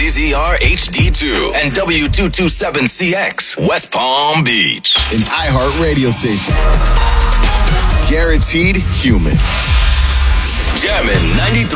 WBZR HD2 and W227CX, West Palm Beach. An iHeart radio station. Guaranteed human. Jammin' 93.7